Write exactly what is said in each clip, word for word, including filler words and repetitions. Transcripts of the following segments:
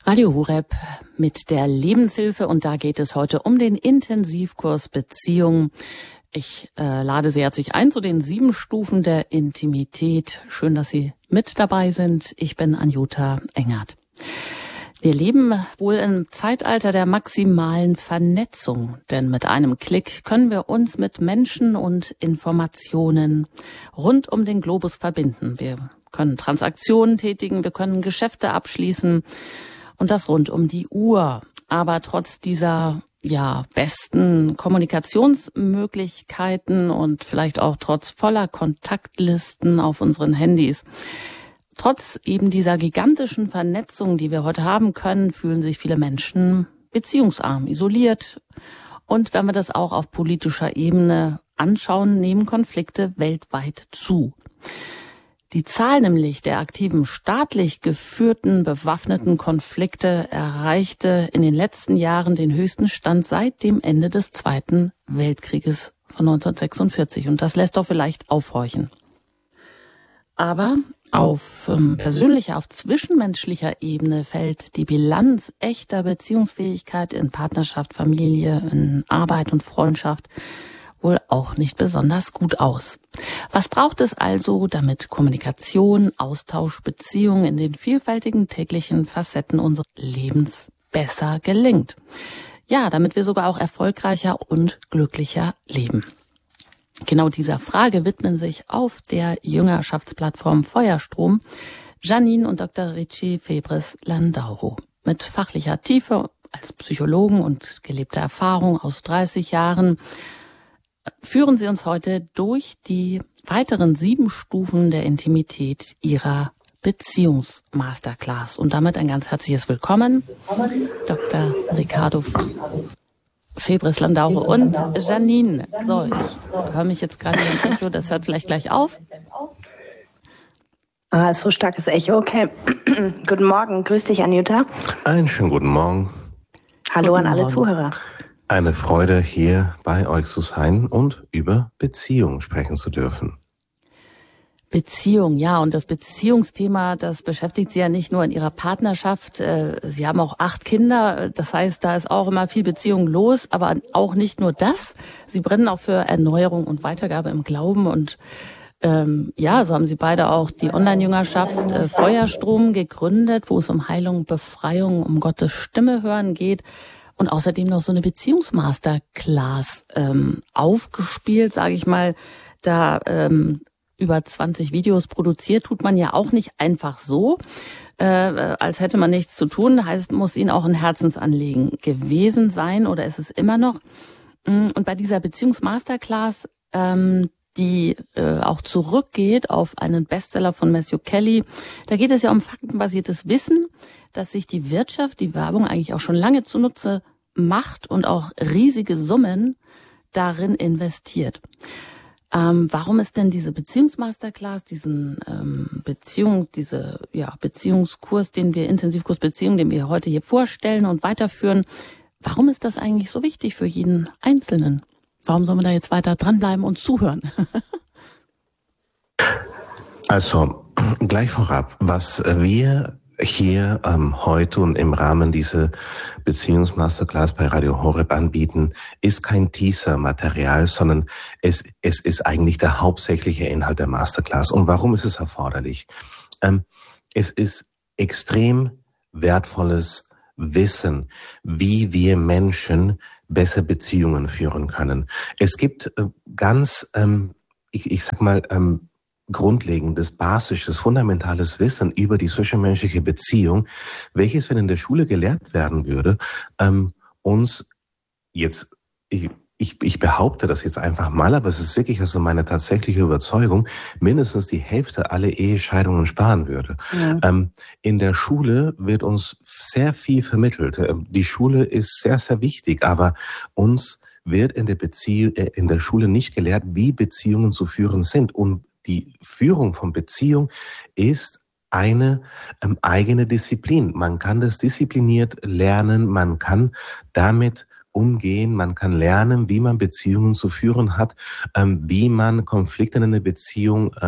Radio Horeb mit der Lebenshilfe, und da geht es heute um den Intensivkurs Beziehung. Ich äh, lade Sie herzlich ein zu den sieben Stufen der Intimität. Schön, dass Sie mit dabei sind. Ich bin Anjuta Engert. Wir leben wohl im Zeitalter der maximalen Vernetzung, denn mit einem Klick können wir uns mit Menschen und Informationen rund um den Globus verbinden. Wir können Transaktionen tätigen, wir können Geschäfte abschließen und das rund um die Uhr. Aber trotz dieser ja besten Kommunikationsmöglichkeiten und vielleicht auch trotz voller Kontaktlisten auf unseren Handys, trotz eben dieser gigantischen Vernetzung, die wir heute haben können, fühlen sich viele Menschen beziehungsarm, isoliert. Und wenn wir das auch auf politischer Ebene anschauen, nehmen Konflikte weltweit zu. Die Zahl nämlich der aktiven staatlich geführten bewaffneten Konflikte erreichte in den letzten Jahren den höchsten Stand seit dem Ende des Zweiten Weltkrieges von neunzehnhundertsechsundvierzig. Und das lässt doch vielleicht aufhorchen. Aber auf ähm, persönlicher, auf zwischenmenschlicher Ebene fällt die Bilanz echter Beziehungsfähigkeit in Partnerschaft, Familie, in Arbeit und Freundschaft wohl auch nicht besonders gut aus. Was braucht es also, damit Kommunikation, Austausch, Beziehung in den vielfältigen täglichen Facetten unseres Lebens besser gelingt? Ja, damit wir sogar auch erfolgreicher und glücklicher leben. Genau dieser Frage widmen sich auf der Jüngerschaftsplattform Feuerstrom Janine und Doktor Richie Febres-Landauro. Mit fachlicher Tiefe als Psychologen und gelebter Erfahrung aus dreißig Jahren führen Sie uns heute durch die weiteren sieben Stufen der Intimität Ihrer Beziehungsmasterclass. Und damit ein ganz herzliches Willkommen, Doktor Ricardo Febres-Landauro und Janine. So, ich höre mich jetzt gerade im Echo, das hört vielleicht gleich auf. Ah, so starkes Echo, okay. Guten Morgen, grüß dich, Anjuta. Einen schönen guten Morgen. Hallo Guten an alle Morgen. Zuhörer. Eine Freude, hier bei euch zu sein und über Beziehungen sprechen zu dürfen. Beziehung, ja, und das Beziehungsthema, das beschäftigt Sie ja nicht nur in Ihrer Partnerschaft. Sie haben auch acht Kinder, das heißt, da ist auch immer viel Beziehung los, aber auch nicht nur das. Sie brennen auch für Erneuerung und Weitergabe im Glauben und ähm, ja, so haben Sie beide auch die Online-Jüngerschaft äh, Feuerstrom gegründet, wo es um Heilung, Befreiung, um Gottes Stimme hören geht. Und außerdem noch so eine Beziehungsmasterclass ähm, aufgespielt, sage ich mal, da ähm, über zwanzig Videos produziert, tut man ja auch nicht einfach so, äh, als hätte man nichts zu tun. Heißt, muss Ihnen auch ein Herzensanliegen gewesen sein oder ist es immer noch? Und bei dieser Beziehungsmasterclass, ähm, die äh, auch zurückgeht auf einen Bestseller von Matthew Kelly, da geht es ja um faktenbasiertes Wissen, dass sich die Wirtschaft, die Werbung eigentlich auch schon lange zunutze macht und auch riesige Summen darin investiert. Ähm, warum ist denn diese Beziehungsmasterclass, diesen ähm, Beziehung, diese ja Beziehungskurs, den wir Intensivkurs Beziehung, den wir heute hier vorstellen und weiterführen, warum ist das eigentlich so wichtig für jeden Einzelnen? Warum soll man da jetzt weiter dranbleiben und zuhören? Also, gleich vorab, was wir hier ähm, heute und im Rahmen dieser Beziehungsmasterclass bei Radio Horeb anbieten, ist kein Teaser-Material, sondern es, es ist eigentlich der hauptsächliche Inhalt der Masterclass. Und warum ist es erforderlich? Ähm, es ist extrem wertvolles Wissen, wie wir Menschen besser Beziehungen führen können. Es gibt äh, ganz, ähm, ich, ich sag mal, ähm, grundlegendes, basisches, fundamentales Wissen über die zwischenmenschliche Beziehung, welches, wenn in der Schule gelehrt werden würde, ähm, uns jetzt, ich, ich, ich behaupte das jetzt einfach mal, aber es ist wirklich also meine tatsächliche Überzeugung, mindestens die Hälfte aller Ehescheidungen sparen würde. Ja. Ähm, in der Schule wird uns sehr viel vermittelt. Die Schule ist sehr, sehr wichtig, aber uns wird in der Beziehung, in der Schule nicht gelehrt, wie Beziehungen zu führen sind. Und die Führung von Beziehung ist eine ähm, eigene Disziplin. Man kann das diszipliniert lernen, man kann damit umgehen, man kann lernen, wie man Beziehungen zu führen hat, ähm, wie man Konflikte in einer Beziehung ähm,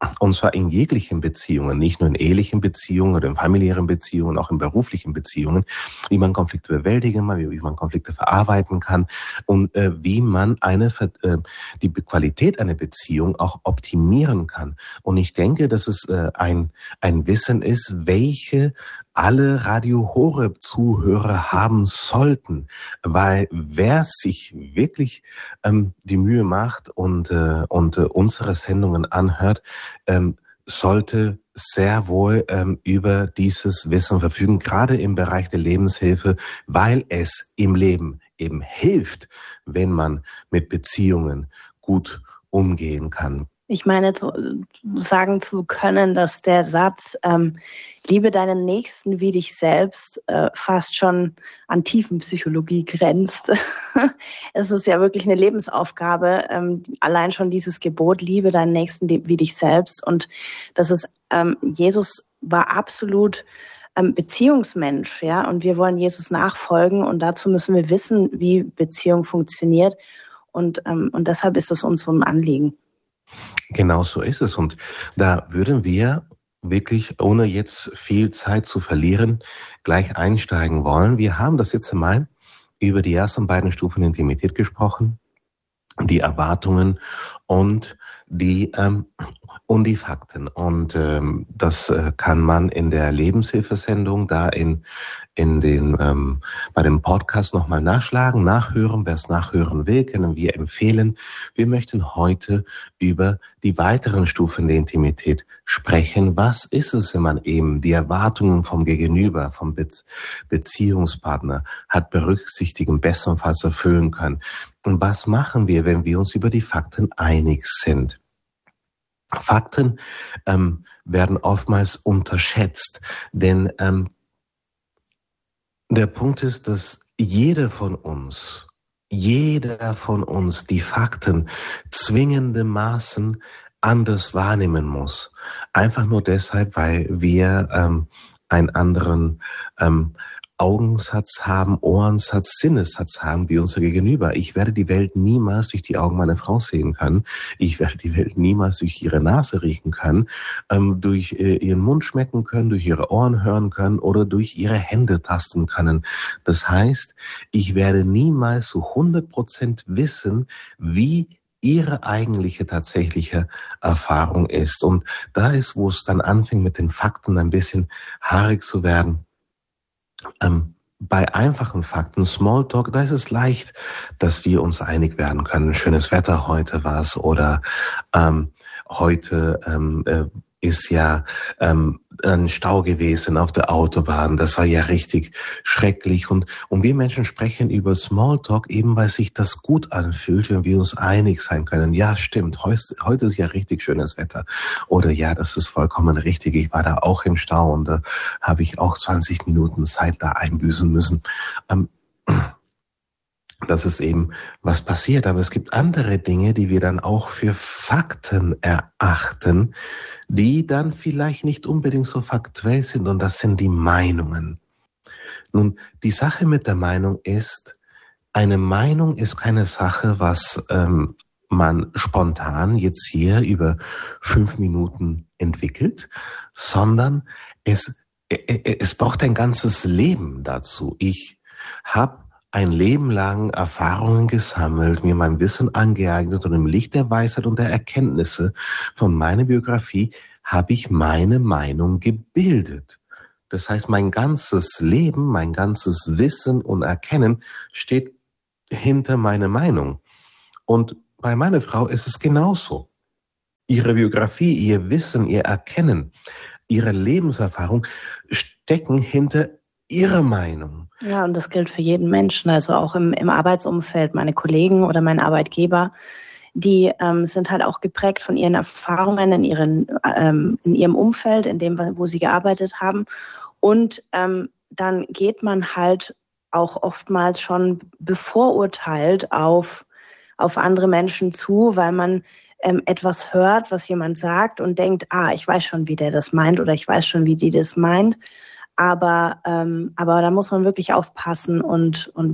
Und zwar in jeglichen Beziehungen, nicht nur in ehelichen Beziehungen oder in familiären Beziehungen, auch in beruflichen Beziehungen, wie man Konflikte bewältigen kann, wie man Konflikte verarbeiten kann und äh, wie man eine äh, die Qualität einer Beziehung auch optimieren kann. Und ich denke, dass es äh, ein ein Wissen ist, welche alle Radio Horeb Zuhörer haben sollten, weil wer sich wirklich ähm, die Mühe macht und äh, und äh, unsere Sendungen anhört, ähm, sollte sehr wohl ähm, über dieses Wissen verfügen, gerade im Bereich der Lebenshilfe, weil es im Leben eben hilft, wenn man mit Beziehungen gut umgehen kann. Ich meine, zu, sagen zu können, dass der Satz, ähm, liebe deinen Nächsten wie dich selbst, äh, fast schon an Tiefenpsychologie grenzt. Es ist ja wirklich eine Lebensaufgabe, ähm, allein schon dieses Gebot, liebe deinen Nächsten wie dich selbst. Und das ist, ähm, Jesus war absolut ähm, Beziehungsmensch, ja, und wir wollen Jesus nachfolgen und dazu müssen wir wissen, wie Beziehung funktioniert. Und, ähm, und deshalb ist es uns so ein Anliegen. Genau so ist es. Und da würden wir wirklich, ohne jetzt viel Zeit zu verlieren, gleich einsteigen wollen. Wir haben das jetzt einmal über die ersten beiden Stufen der Intimität gesprochen, die Erwartungen und die ähm, und die Fakten. Und ähm, das äh, kann man in der Lebenshilfesendung da in in den ähm, bei dem Podcast nochmal nachschlagen, nachhören. Wer es nachhören will, können wir empfehlen. Wir möchten heute über die weiteren Stufen der Intimität sprechen. Was ist es, wenn man eben die Erwartungen vom Gegenüber, vom Be- Beziehungspartner hat berücksichtigen, bestenfalls erfüllen können? Und was machen wir, wenn wir uns über die Fakten einig sind? Fakten ähm, werden oftmals unterschätzt, denn ähm, der Punkt ist, dass jeder von uns, jeder von uns die Fakten zwingendermaßen anders wahrnehmen muss. Einfach nur deshalb, weil wir ähm, einen anderen ähm, Augensatz haben, Ohrensatz, Sinnessatz haben wie unser Gegenüber. Ich werde die Welt niemals durch die Augen meiner Frau sehen können. Ich werde die Welt niemals durch ihre Nase riechen können, ähm, durch äh, ihren Mund schmecken können, durch ihre Ohren hören können oder durch ihre Hände tasten können. Das heißt, ich werde niemals zu hundert Prozent wissen, wie ihre eigentliche, tatsächliche Erfahrung ist. Und da ist, wo es dann anfängt, mit den Fakten ein bisschen haarig zu werden. Ähm, bei einfachen Fakten, Smalltalk, da ist es leicht, dass wir uns einig werden können. Schönes Wetter heute war es oder ähm, heute ähm, äh, ist ja ähm, ein Stau gewesen auf der Autobahn. Das war ja richtig schrecklich. Und, und wir Menschen sprechen über Smalltalk, eben weil sich das gut anfühlt, wenn wir uns einig sein können. Ja, stimmt, heute, heute ist ja richtig schönes Wetter. Oder ja, das ist vollkommen richtig. Ich war da auch im Stau und da habe ich auch zwanzig Minuten Zeit da einbüßen müssen. Ähm, Das ist eben, was passiert. Aber es gibt andere Dinge, die wir dann auch für Fakten erachten, die dann vielleicht nicht unbedingt so faktuell sind. Und das sind die Meinungen. Nun, die Sache mit der Meinung ist, eine Meinung ist keine Sache, was ähm, man spontan jetzt hier über fünf Minuten entwickelt, sondern es, es braucht ein ganzes Leben dazu. Ich habe ein Leben lang Erfahrungen gesammelt, mir mein Wissen angeeignet und im Licht der Weisheit und der Erkenntnisse von meiner Biografie habe ich meine Meinung gebildet. Das heißt, mein ganzes Leben, mein ganzes Wissen und Erkennen steht hinter meiner Meinung. Und bei meiner Frau ist es genauso. Ihre Biografie, ihr Wissen, ihr Erkennen, ihre Lebenserfahrung stecken hinter ihrer Meinung. Ja, und das gilt für jeden Menschen, also auch im, im Arbeitsumfeld. Meine Kollegen oder mein Arbeitgeber, die ähm, sind halt auch geprägt von ihren Erfahrungen in, ihren, ähm, in ihrem Umfeld, in dem, wo sie gearbeitet haben. Und ähm, dann geht man halt auch oftmals schon bevorurteilt auf, auf andere Menschen zu, weil man ähm, etwas hört, was jemand sagt und denkt, ah, ich weiß schon, wie der das meint oder ich weiß schon, wie die das meint. Aber, ähm, aber da muss man wirklich aufpassen und, und ja,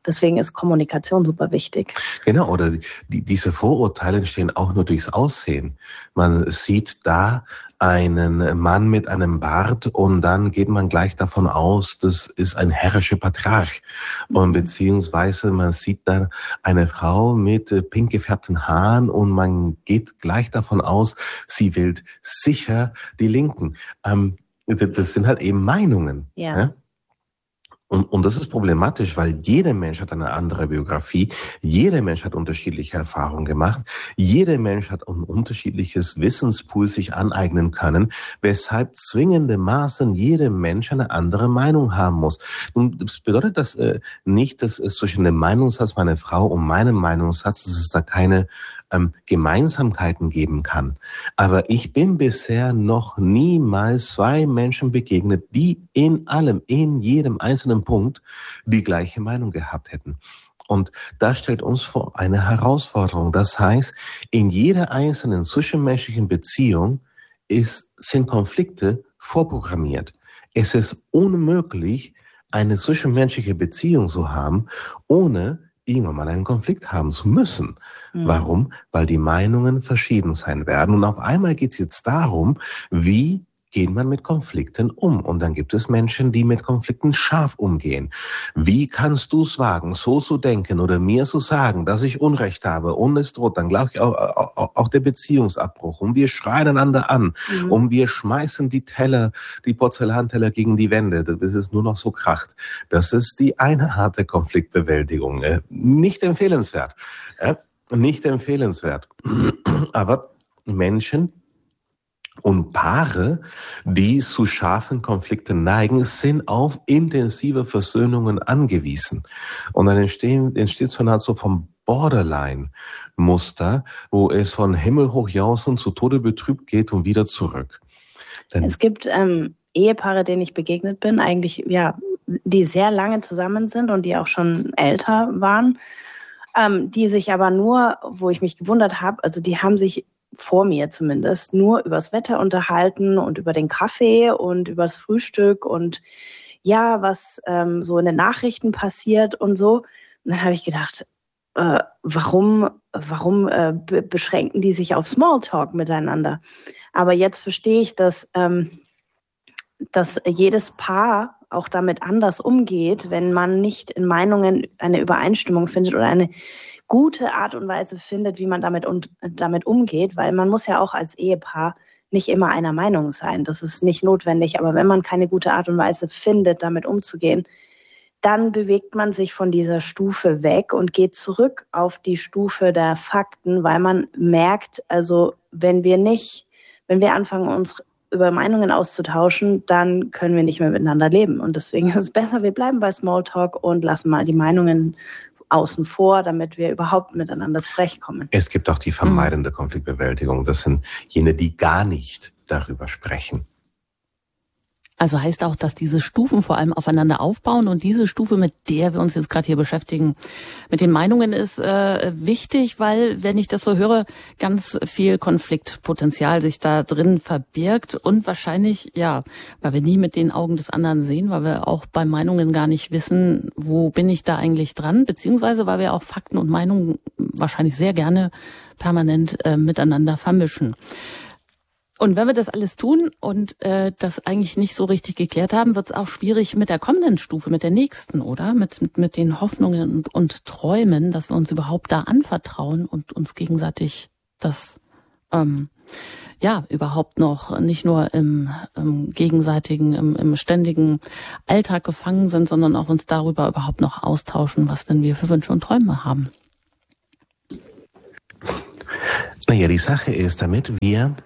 deswegen ist Kommunikation super wichtig. Genau, oder die, diese Vorurteile entstehen auch nur durchs Aussehen. Man sieht da einen Mann mit einem Bart und dann geht man gleich davon aus, das ist ein herrischer Patriarch. Und beziehungsweise man sieht dann eine Frau mit äh, pink gefärbten Haaren und man geht gleich davon aus, sie wählt sicher die Linken. Ähm, das sind halt eben Meinungen. Ja. Ja? Und, und das ist problematisch, weil jeder Mensch hat eine andere Biografie, jeder Mensch hat unterschiedliche Erfahrungen gemacht, jeder Mensch hat ein unterschiedliches Wissenspool sich aneignen können, weshalb zwingendermaßen jeder Mensch eine andere Meinung haben muss. Und das bedeutet das äh, nicht, dass es zwischen dem Meinungssatz meiner Frau und meinem Meinungssatz, dass es da keine ähm, Gemeinsamkeiten geben kann. Aber ich bin bisher noch niemals zwei Menschen begegnet, die in allem, in jedem einzelnen Punkt die gleiche Meinung gehabt hätten. Und das stellt uns vor eine Herausforderung. Das heißt, in jeder einzelnen zwischenmenschlichen Beziehung ist, sind Konflikte vorprogrammiert. Es ist unmöglich, eine zwischenmenschliche Beziehung zu haben, ohne irgendwann mal einen Konflikt haben zu müssen. Mhm. Warum? Weil die Meinungen verschieden sein werden. Und auf einmal geht es jetzt darum, wie geht man mit Konflikten um? Und dann gibt es Menschen, die mit Konflikten scharf umgehen. Wie kannst du es wagen, so zu denken oder mir zu sagen, dass ich Unrecht habe und es droht dann, glaube ich, auch, auch, auch der Beziehungsabbruch. Und wir schreien einander an mhm. und wir schmeißen die Teller, die Porzellanteller gegen die Wände, bis es nur noch so kracht. Das ist die eine Art der Konfliktbewältigung. Nicht empfehlenswert. Nicht empfehlenswert. Aber Menschen und Paare, die zu scharfen Konflikten neigen, sind auf intensive Versöhnungen angewiesen. Und dann entstehen, entsteht so eine Art so vom Borderline-Muster, wo es von himmelhoch jauchzend zu Tode betrübt geht und wieder zurück. Denn es gibt ähm, Ehepaare, denen ich begegnet bin, eigentlich, ja, die sehr lange zusammen sind und die auch schon älter waren, ähm, die sich aber nur, wo ich mich gewundert habe, also die haben sich vor mir zumindest, nur übers Wetter unterhalten und über den Kaffee und übers Frühstück und ja, was ähm, so in den Nachrichten passiert und so. Und dann habe ich gedacht, äh, warum, warum äh, be- beschränken die sich auf Smalltalk miteinander? Aber jetzt verstehe ich, dass, ähm, dass jedes Paar auch damit anders umgeht, wenn man nicht in Meinungen eine Übereinstimmung findet oder eine gute Art und Weise findet, wie man damit und damit umgeht, weil man muss ja auch als Ehepaar nicht immer einer Meinung sein. Das ist nicht notwendig, aber wenn man keine gute Art und Weise findet, damit umzugehen, dann bewegt man sich von dieser Stufe weg und geht zurück auf die Stufe der Fakten, weil man merkt, also wenn wir nicht, wenn wir anfangen, uns über Meinungen auszutauschen, dann können wir nicht mehr miteinander leben. Und deswegen ist es besser, wir bleiben bei Smalltalk und lassen mal die Meinungen außen vor, damit wir überhaupt miteinander zurechtkommen. Es gibt auch die vermeidende mhm. Konfliktbewältigung. Das sind jene, die gar nicht darüber sprechen. Also heißt auch, dass diese Stufen vor allem aufeinander aufbauen und diese Stufe, mit der wir uns jetzt gerade hier beschäftigen, mit den Meinungen ist äh, wichtig, weil, wenn ich das so höre, ganz viel Konfliktpotenzial sich da drin verbirgt und wahrscheinlich, ja, weil wir nie mit den Augen des anderen sehen, weil wir auch bei Meinungen gar nicht wissen, wo bin ich da eigentlich dran, beziehungsweise weil wir auch Fakten und Meinungen wahrscheinlich sehr gerne permanent äh, miteinander vermischen. Und wenn wir das alles tun und äh, das eigentlich nicht so richtig geklärt haben, wird es auch schwierig mit der kommenden Stufe, mit der nächsten, oder? Mit, mit, mit den Hoffnungen und, und Träumen, dass wir uns überhaupt da anvertrauen und uns gegenseitig das ähm, ja überhaupt noch nicht nur im, im gegenseitigen, im, im ständigen Alltag gefangen sind, sondern auch uns darüber überhaupt noch austauschen, was denn wir für Wünsche und Träume haben. Naja, die Sache ist, damit wir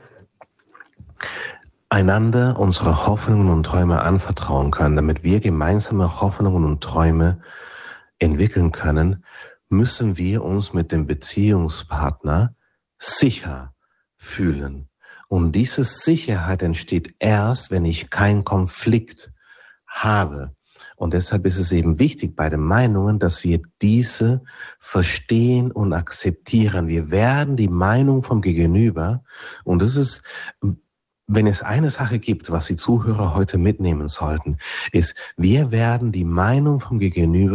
einander unsere Hoffnungen und Träume anvertrauen können, damit wir gemeinsame Hoffnungen und Träume entwickeln können, müssen wir uns mit dem Beziehungspartner sicher fühlen. Und diese Sicherheit entsteht erst, wenn ich keinen Konflikt habe. Und deshalb ist es eben wichtig bei den Meinungen, dass wir diese verstehen und akzeptieren. Wir werden die Meinung vom Gegenüber, und das ist, wenn es eine Sache gibt, was die Zuhörer heute mitnehmen sollten, ist, wir werden die Meinung vom Gegenüber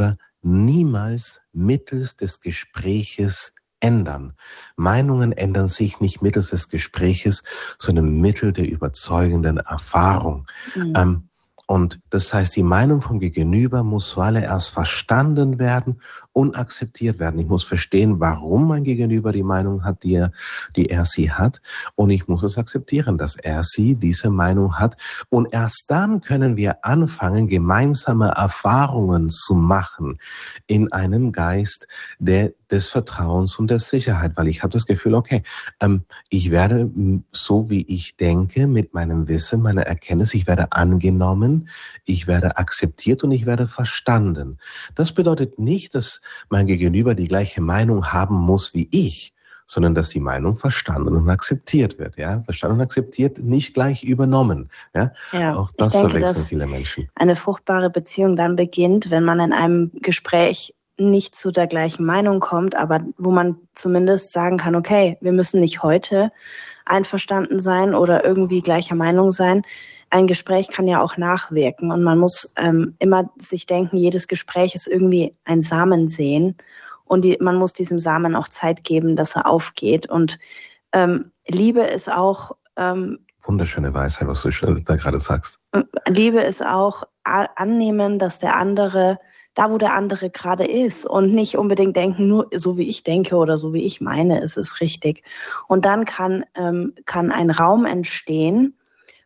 niemals mittels des Gespräches ändern. Meinungen ändern sich nicht mittels des Gespräches, sondern mittels der überzeugenden Erfahrung. Mhm. Ähm, und das heißt, die Meinung vom Gegenüber muss zuallererst verstanden werden und akzeptiert werden. Ich muss verstehen, warum mein Gegenüber die Meinung hat, die er, die er sie hat. Und ich muss es akzeptieren, dass er sie diese Meinung hat. Und erst dann können wir anfangen, gemeinsame Erfahrungen zu machen in einem Geist der, des Vertrauens und der Sicherheit. Weil ich habe das Gefühl, okay, ähm, ich werde, so wie ich denke, mit meinem Wissen, meiner Erkenntnis, ich werde angenommen, ich werde akzeptiert und ich werde verstanden. Das bedeutet nicht, dass mein Gegenüber die gleiche Meinung haben muss wie ich, sondern dass die Meinung verstanden und akzeptiert wird. Ja, verstanden und akzeptiert, nicht gleich übernommen. Ja, ja auch das denke, verwechseln viele Menschen. Eine fruchtbare Beziehung dann beginnt, wenn man in einem Gespräch nicht zu der gleichen Meinung kommt, aber wo man zumindest sagen kann, okay, wir müssen nicht heute einverstanden sein oder irgendwie gleicher Meinung sein. Ein Gespräch kann ja auch nachwirken und man muss ähm, immer sich denken, jedes Gespräch ist irgendwie ein Samen säen und die, man muss diesem Samen auch Zeit geben, dass er aufgeht. Und ähm, Liebe ist auch... Ähm, Wunderschöne Weisheit, was du da gerade sagst. Liebe ist auch annehmen, dass der andere, da wo der andere gerade ist und nicht unbedingt denken, nur so wie ich denke oder so wie ich meine, ist es richtig. Und dann kann, ähm, kann ein Raum entstehen,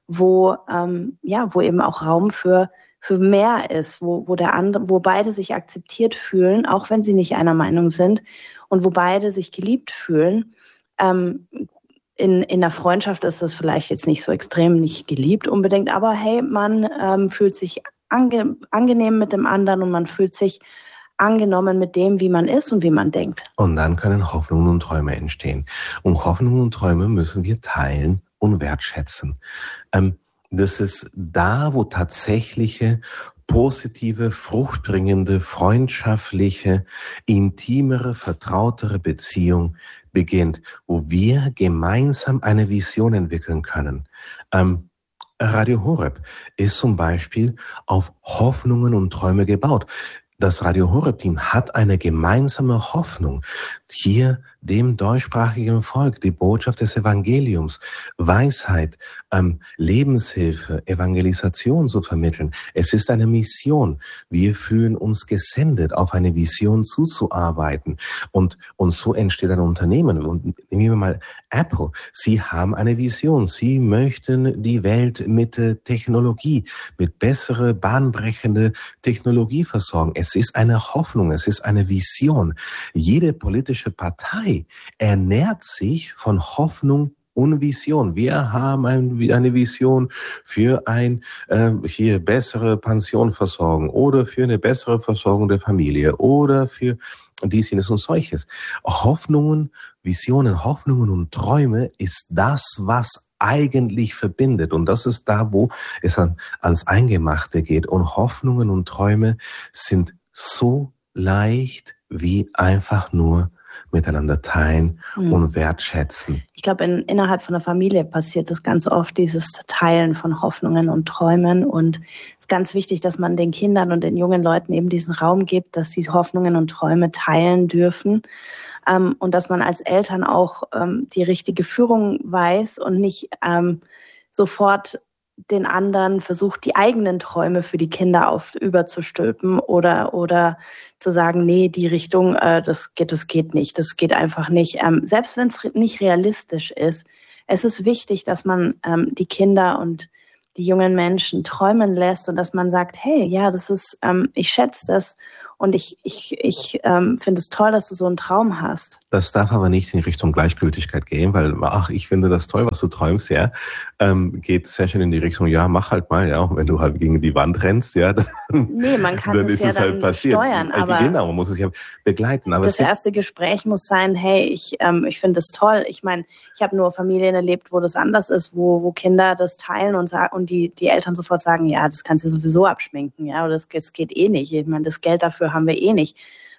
wo ähm, ja, wo eben auch Raum für für mehr ist, wo wo der andere, wo beide sich akzeptiert fühlen, auch wenn sie nicht einer Meinung sind, und wo beide sich geliebt fühlen. Ähm, in in der Freundschaft ist das vielleicht jetzt nicht so extrem, nicht geliebt unbedingt, aber hey, man ähm, fühlt sich ange, angenehm mit dem anderen und man fühlt sich angenommen mit dem, wie man ist und wie man denkt. Und dann können Hoffnungen und Träume entstehen. Und Hoffnungen und Träume müssen wir teilen und wertschätzen. Ähm, das ist da, wo tatsächliche, positive, fruchtbringende, freundschaftliche, intimere, vertrautere Beziehung beginnt, wo wir gemeinsam eine Vision entwickeln können. Ähm, Radio Horeb ist zum Beispiel auf Hoffnungen und Träume gebaut. Das Radio Horeb-Team hat eine gemeinsame Hoffnung, hier dem deutschsprachigen Volk die Botschaft des Evangeliums, Weisheit, ähm, Lebenshilfe, Evangelisation zu vermitteln. Es ist eine Mission. Wir fühlen uns gesendet, auf eine Vision zuzuarbeiten. Und, und so entsteht ein Unternehmen. Und nehmen wir mal Apple. Sie haben eine Vision. Sie möchten die Welt mit äh, Technologie, mit bessere, bahnbrechende Technologie versorgen. Es ist eine Hoffnung. Es ist eine Vision. Jede politische Partei ernährt sich von Hoffnung und Vision. Wir haben ein, eine Vision für ein äh, hier bessere Pensionversorgung oder für eine bessere Versorgung der Familie oder für dies, jenes und solches. Hoffnungen, Visionen, Hoffnungen und Träume ist das, was eigentlich verbindet. Und das ist da, wo es an, ans Eingemachte geht. Und Hoffnungen und Träume sind so leicht wie einfach nur miteinander teilen mhm. und wertschätzen. Ich glaube, in, innerhalb von der Familie passiert das ganz oft, dieses Teilen von Hoffnungen und Träumen. Und es ist ganz wichtig, dass man den Kindern und den jungen Leuten eben diesen Raum gibt, dass sie Hoffnungen und Träume teilen dürfen. Ähm, und dass man als Eltern auch ähm, die richtige Führung weiß und nicht ähm, sofort den anderen versucht, die eigenen Träume für die Kinder auf überzustülpen oder oder zu sagen, nee, die Richtung, äh, das geht, das geht nicht, das geht einfach nicht. Ähm, selbst wenn es re- nicht realistisch ist, es ist wichtig, dass man ähm, die Kinder und die jungen Menschen träumen lässt und dass man sagt, hey, ja, das ist, ähm, ich schätze das und ich ich ich ähm, finde es toll, dass du so einen Traum hast. Das darf aber nicht in Richtung Gleichgültigkeit gehen, weil, ach, ich finde das toll, was du träumst, ja, ähm, geht sehr schön in die Richtung, ja, mach halt mal, ja, und wenn du halt gegen die Wand rennst, ja, dann, nee, man kann dann es ist ja es dann halt passiert. steuern, aber genau, man muss es ja begleiten. Aber das es gibt, erste Gespräch muss sein, hey, ich ähm, ich finde das toll. Ich meine, ich habe nur Familien erlebt, wo das anders ist, wo wo Kinder das teilen und sagen und die die Eltern sofort sagen, ja, das kannst du sowieso abschminken, ja, oder das, das geht eh nicht. Ich meine, das Geld dafür haben wir eh nicht.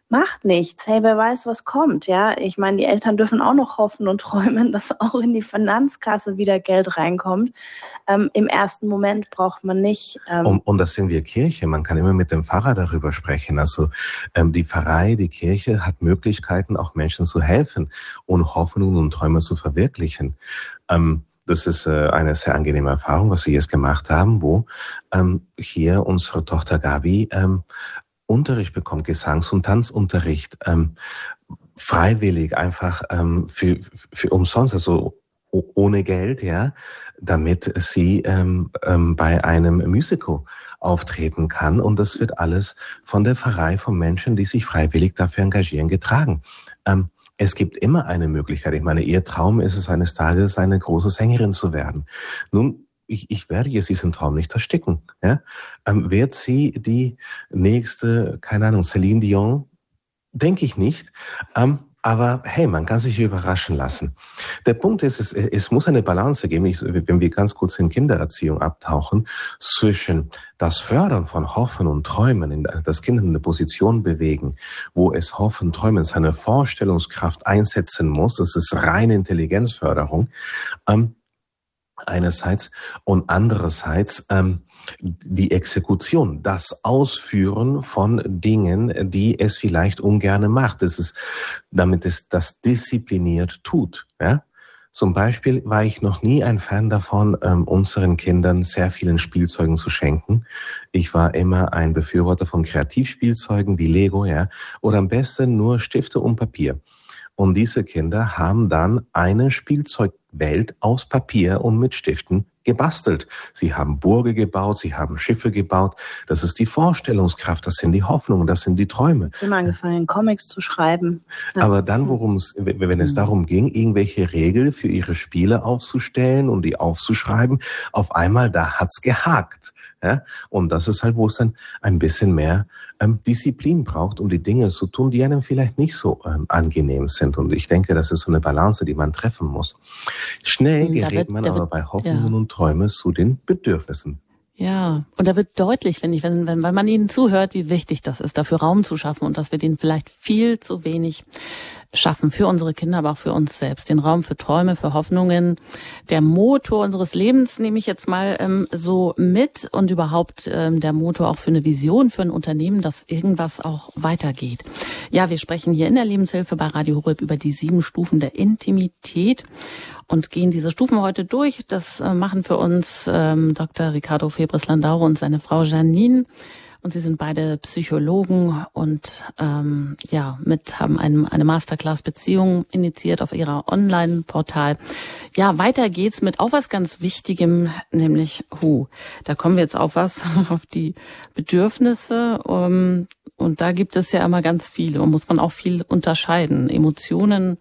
macht nichts. Hey, wer weiß, was kommt, ja? Ich meine, die Eltern dürfen auch noch hoffen und träumen, dass auch in die Finanzkasse wieder Geld reinkommt. Ähm, im ersten Moment braucht man nicht... Ähm und, und das sind wir Kirche. Man kann immer mit dem Pfarrer darüber sprechen. Also ähm, die Pfarrei, die Kirche hat Möglichkeiten, auch Menschen zu helfen und Hoffnungen und Träume zu verwirklichen. Ähm, Das ist äh, eine sehr angenehme Erfahrung, was wir jetzt gemacht haben, wo ähm, hier unsere Tochter Gabi ähm, Unterricht bekommt, Gesangs- und Tanzunterricht, ähm, freiwillig, einfach ähm, für, für umsonst, also ohne Geld, ja, damit sie ähm, ähm, bei einem Musical auftreten kann. Und das wird alles von der Pfarrei, von Menschen, die sich freiwillig dafür engagieren, getragen. Ähm, Es gibt immer eine Möglichkeit. Ich meine, ihr Traum ist es, eines Tages eine große Sängerin zu werden. Nun, ich, ich werde jetzt diesen Traum nicht ersticken. Ja? Ähm, wird sie die nächste, keine Ahnung, Celine Dion? Denke ich nicht. Ähm, aber hey, man kann sich überraschen lassen. Der Punkt ist, es, es muss eine Balance geben, ich, wenn wir ganz kurz in Kindererziehung abtauchen, zwischen das Fördern von Hoffen und Träumen, in das Kind in eine Position bewegen, wo es Hoffen, Träumen, seine Vorstellungskraft einsetzen muss, das ist reine Intelligenzförderung, ähm, einerseits, und andererseits ähm, die Exekution, das Ausführen von Dingen, die es vielleicht ungerne macht. Das ist, damit es das diszipliniert tut. Ja? Zum Beispiel war ich noch nie ein Fan davon, ähm, unseren Kindern sehr vielen Spielzeugen zu schenken. Ich war immer ein Befürworter von Kreativspielzeugen wie Lego, ja, oder am besten nur Stifte und Papier. Und diese Kinder haben dann eine Spielzeugwelt aus Papier und mit Stiften gebastelt. Sie haben Burgen gebaut, sie haben Schiffe gebaut. Das ist die Vorstellungskraft, das sind die Hoffnungen, das sind die Träume. Es ist immer angefangen, Comics zu schreiben. Ja. Aber dann, worum es, wenn es darum ging, irgendwelche Regeln für ihre Spiele aufzustellen und die aufzuschreiben, auf einmal, da hat's gehakt. Ja? Und das ist halt, wo es dann ein bisschen mehr ähm, Disziplin braucht, um die Dinge zu tun, die einem vielleicht nicht so ähm, angenehm sind. Und ich denke, das ist so eine Balance, die man treffen muss. Schnell gerät wird, man aber wird, bei Hoffnungen ja. und Träumen zu den Bedürfnissen. Ja, und da wird deutlich, finde ich, wenn, wenn, wenn man ihnen zuhört, wie wichtig das ist, dafür Raum zu schaffen und dass wir den vielleicht viel zu wenig schaffen für unsere Kinder, aber auch für uns selbst. Den Raum für Träume, für Hoffnungen. Der Motor unseres Lebens nehme ich jetzt mal ähm, so mit und überhaupt ähm, der Motor auch für eine Vision, für ein Unternehmen, dass irgendwas auch weitergeht. Ja, wir sprechen hier in der Lebenshilfe bei Radio Horeb über die sieben Stufen der Intimität und gehen diese Stufen heute durch. Das äh, machen für uns ähm, Doktor Ricardo Febres-Landau und seine Frau Janine. Und sie sind beide Psychologen und ähm, ja mit haben einem, eine Masterclass Beziehung initiiert auf ihrer Online-Portal. Ja, weiter geht's mit auch was ganz Wichtigem, nämlich Hu. Da kommen wir jetzt auf was, auf die Bedürfnisse. Um, und da gibt es ja immer ganz viele und muss man auch viel unterscheiden. Emotionen,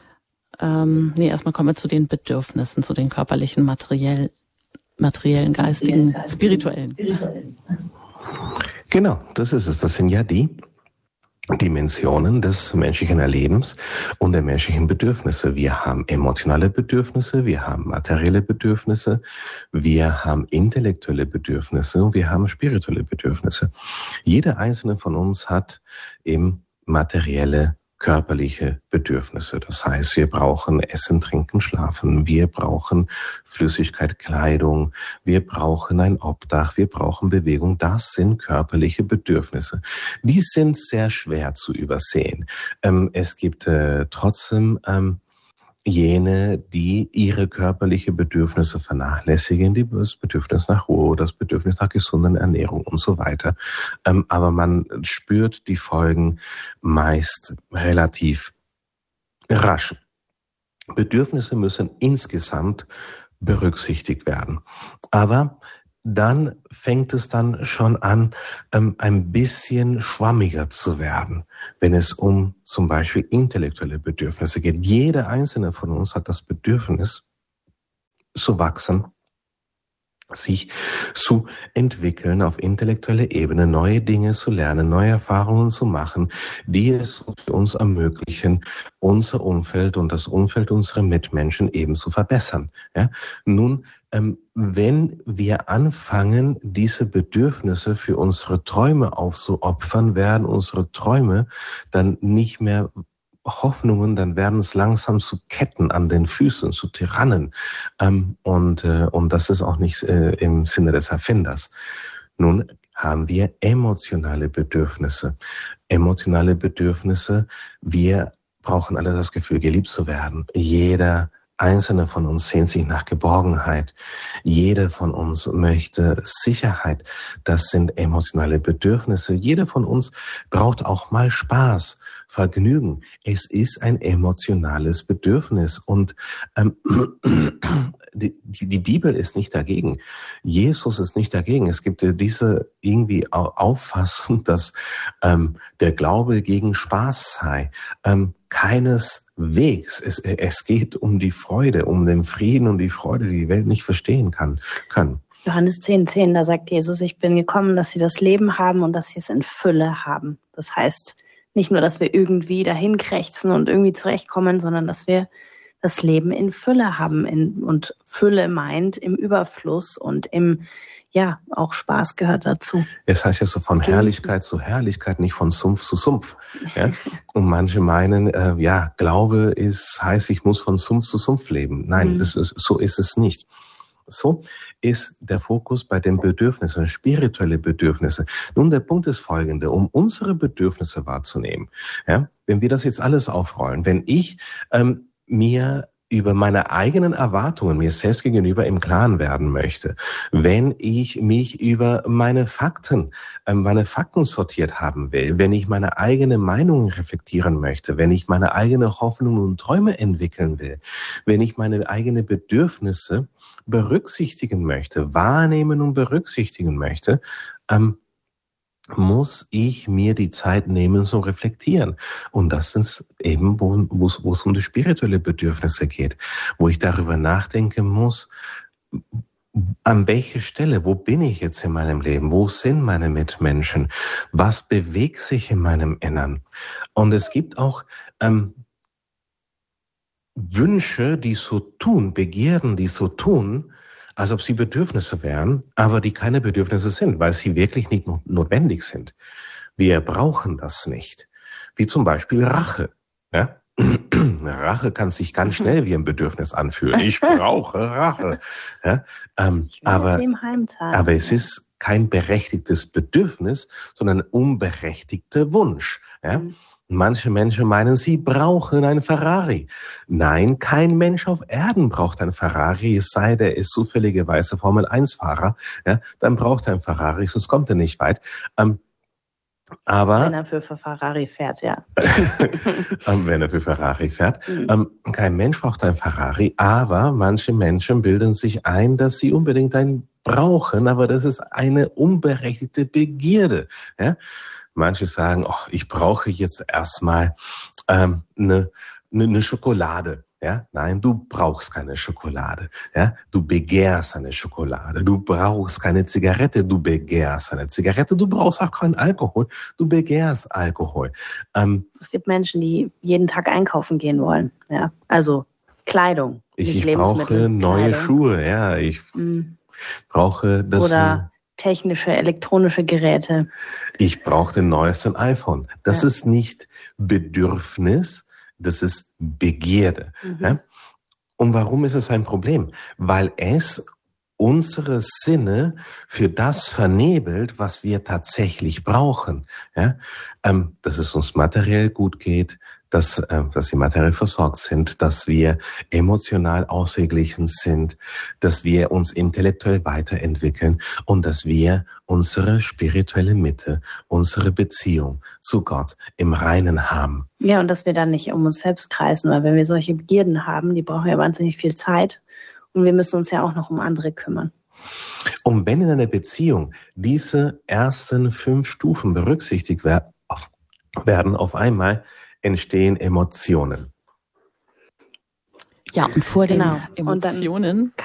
ähm, nee, erstmal kommen wir zu den Bedürfnissen, zu den körperlichen, materiell, materiellen, geistigen, spirituellen. Genau, das ist es. Das sind ja die Dimensionen des menschlichen Erlebens und der menschlichen Bedürfnisse. Wir haben emotionale Bedürfnisse, wir haben materielle Bedürfnisse, wir haben intellektuelle Bedürfnisse und wir haben spirituelle Bedürfnisse. Jeder einzelne von uns hat eben materielle körperliche Bedürfnisse. Das heißt, wir brauchen Essen, Trinken, Schlafen. Wir brauchen Flüssigkeit, Kleidung. Wir brauchen ein Obdach. Wir brauchen Bewegung. Das sind körperliche Bedürfnisse. Die sind sehr schwer zu übersehen. Ähm, es gibt äh, trotzdem ähm, jene, die ihre körperliche Bedürfnisse vernachlässigen, die das Bedürfnis nach Ruhe, das Bedürfnis nach gesunder Ernährung und so weiter. Ähm, aber man spürt die Folgen meist relativ rasch. Bedürfnisse müssen insgesamt berücksichtigt werden. Aber dann fängt es dann schon an, ähm, ein bisschen schwammiger zu werden, wenn es um zum Beispiel intellektuelle Bedürfnisse geht. Jeder einzelne von uns hat das Bedürfnis zu wachsen, sich zu entwickeln, auf intellektueller Ebene neue Dinge zu lernen, neue Erfahrungen zu machen, die es für uns ermöglichen, unser Umfeld und das Umfeld unserer Mitmenschen eben zu verbessern. Ja? Nun, ähm, wenn wir anfangen, diese Bedürfnisse für unsere Träume aufzuopfern, werden unsere Träume dann nicht mehr Hoffnungen, dann werden es langsam zu Ketten an den Füßen, zu Tyrannen. Ähm, und, äh, und das ist auch nicht äh, im Sinne des Erfinders. Nun haben wir emotionale Bedürfnisse. Emotionale Bedürfnisse, wir brauchen alle das Gefühl, geliebt zu werden. Jeder Einzelne von uns sehnt sich nach Geborgenheit. Jeder von uns möchte Sicherheit. Das sind emotionale Bedürfnisse. Jeder von uns braucht auch mal Spaß, Vergnügen. Es ist ein emotionales Bedürfnis. Und ähm, die, die Bibel ist nicht dagegen. Jesus ist nicht dagegen. Es gibt diese irgendwie Auffassung, dass ähm, der Glaube gegen Spaß sei. Ähm, keineswegs. Es, es geht um die Freude, um den Frieden und die Freude, die die Welt nicht verstehen kann. können. Johannes zehn, zehn, da sagt Jesus, ich bin gekommen, dass sie das Leben haben und dass sie es in Fülle haben. Das heißt, nicht nur, dass wir irgendwie dahin krächzen und irgendwie zurechtkommen, sondern dass wir das Leben in Fülle haben. In, und Fülle meint im Überfluss und im, ja, auch Spaß gehört dazu. Es heißt ja so von Herrlichkeit zu Herrlichkeit, nicht von Sumpf zu Sumpf. Ja? Und manche meinen, äh, ja, Glaube ist, heißt, ich muss von Sumpf zu Sumpf leben. Nein, mhm. das ist, so ist es nicht. So ist der Fokus bei den Bedürfnissen, spirituelle Bedürfnisse. Nun, der Punkt ist folgende, um unsere Bedürfnisse wahrzunehmen. Ja, wenn wir das jetzt alles aufrollen, wenn ich ähm, mir über meine eigenen Erwartungen mir selbst gegenüber im Klaren werden möchte, wenn ich mich über meine Fakten, äh, meine Fakten sortiert haben will, wenn ich meine eigene Meinung reflektieren möchte, wenn ich meine eigene Hoffnungen und Träume entwickeln will, wenn ich meine eigenen Bedürfnisse berücksichtigen möchte, wahrnehmen und berücksichtigen möchte, ähm, muss ich mir die Zeit nehmen zu reflektieren. Und das ist eben, wo es um die spirituelle Bedürfnisse geht, wo ich darüber nachdenken muss, an welcher Stelle, wo bin ich jetzt in meinem Leben, wo sind meine Mitmenschen, was bewegt sich in meinem Innern. Und es gibt auch ähm, Wünsche, die so tun, Begierden, die so tun, als ob sie Bedürfnisse wären, aber die keine Bedürfnisse sind, weil sie wirklich nicht notwendig sind. Wir brauchen das nicht. Wie zum Beispiel Rache. Ja? Rache kann sich ganz schnell wie ein Bedürfnis anfühlen. Ich brauche Rache. Ja? Ähm, aber, aber es ist kein berechtigtes Bedürfnis, sondern ein unberechtigter Wunsch. Ja? Mhm. Manche Menschen meinen, sie brauchen ein Ferrari. Nein, kein Mensch auf Erden braucht ein Ferrari, es sei der ist zufälligerweise Formel eins Fahrer. Ja, dann braucht er ein Ferrari, sonst kommt er nicht weit. Ähm, aber wenn er für, für Ferrari fährt, ja. Wenn er für Ferrari fährt. Mhm. Ähm, kein Mensch braucht ein Ferrari, aber manche Menschen bilden sich ein, dass sie unbedingt einen brauchen, aber das ist eine unberechtigte Begierde. Ja? Manche sagen, oh, ich brauche jetzt erstmal ähm, eine, eine, eine Schokolade. Ja, nein, du brauchst keine Schokolade. Ja, du begehrst eine Schokolade. Du brauchst keine Zigarette. Du begehrst eine Zigarette. Du brauchst auch keinen Alkohol. Du begehrst Alkohol. Ähm, es gibt Menschen, die jeden Tag einkaufen gehen wollen. Ja, also Kleidung. Ich, ich brauche neue Kleidung. Schuhe. Ja, ich mhm. brauche das. Oder technische, elektronische Geräte. Ich brauche den neuesten iPhone. Das ja. ist nicht Bedürfnis, das ist Begierde. Mhm. Ja? Und warum ist es ein Problem? Weil es unsere Sinne für das vernebelt, was wir tatsächlich brauchen. Ja? Ähm, dass es uns materiell gut geht, dass, äh, dass wir materiell versorgt sind, dass wir emotional ausgeglichen sind, dass wir uns intellektuell weiterentwickeln und dass wir unsere spirituelle Mitte, unsere Beziehung zu Gott im Reinen haben. Ja, und dass wir dann nicht um uns selbst kreisen, weil wenn wir solche Begierden haben, die brauchen ja wahnsinnig viel Zeit und wir müssen uns ja auch noch um andere kümmern. Und wenn in einer Beziehung diese ersten fünf Stufen berücksichtigt werden, auf einmal entstehen Emotionen. Ja, und vor genau. den Emotionen